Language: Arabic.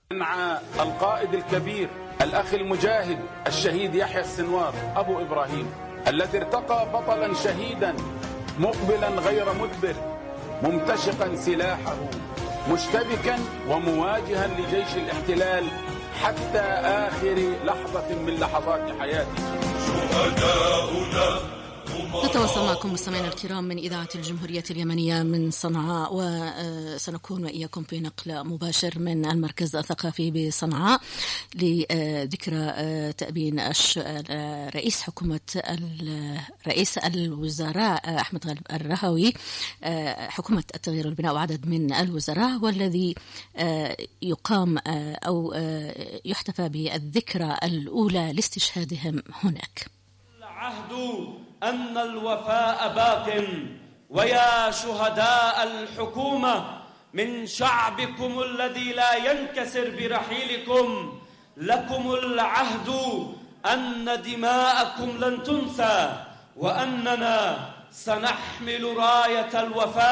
مع القائد الكبير الأخ المجاهد الشهيد يحيى السنوار أبو إبراهيم الذي ارتقى بطلا شهيدا مقبلا غير مدبر ممتشقا سلاحه مشتبكا ومواجها لجيش الاحتلال حتى آخر لحظة من لحظات حياته. نتواصل معكم مستمعينا الكرام من إذاعة الجمهورية اليمنية من صنعاء، وسنكون وإياكم في نقل مباشر من المركز الثقافي بصنعاء لذكرى تأبين رئيس الوزراء أحمد غالب الرهوي، حكومة التغيير والبناء وعدد من الوزراء، والذي يقام أو يحتفى بالذكرى الأولى لاستشهادهم هناك. العهد أن الوفاء باق، ويا شهداء الحكومة من شعبكم الذي لا ينكسر برحيلكم، لكم العهد أن دماءكم لن تنسى، وأننا سنحمل راية الوفاء